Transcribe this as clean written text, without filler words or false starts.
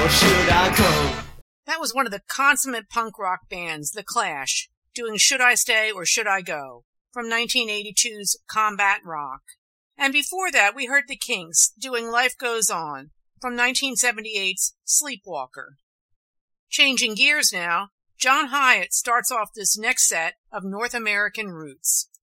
or should I go? That was one of the consummate punk rock bands, The Clash, doing Should I Stay or Should I Go, from 1982's Combat Rock. And before that, we heard The Kinks doing Life Goes On, from 1978's Sleepwalker. Changing gears now, John Hiatt starts off this next set of North American roots.